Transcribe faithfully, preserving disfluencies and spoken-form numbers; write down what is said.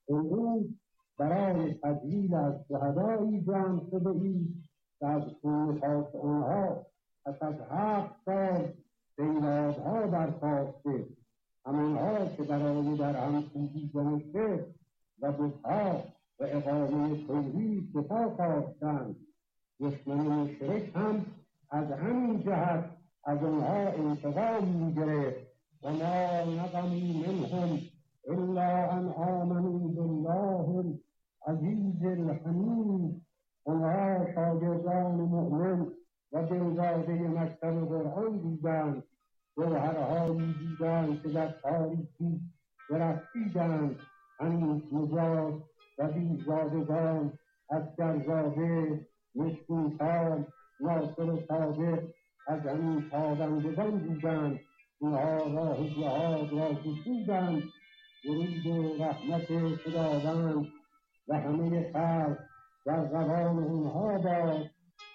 امروز برای تجلیل از شهدایی جمع شده اید که از خون پاک آنها پس از هفت سال بیدادها برخاسته، همانها که برای در هم کوبیدن شرک و بتها و اقامه توحید به پا خواستند. دشمن مشرک هم از همین جهت از آنها انتقام می‌گرفت و ما نقموا منهم الا ان آمنوا بالله العزیز الحمید. آنها شاگردان مؤمن و دلداده مکتب قرآن بودند، جوهرهایی بودند که در تاریکی درخشیدند، هنوز نجات و بیزادگان، اسکرزاده، مشکین‌کام، ناصر صادق از همین تابندگان بودند. اینها راه جهاد را گشودند. درود و رحمت خداوند و همه خلق در زبان اونها باد.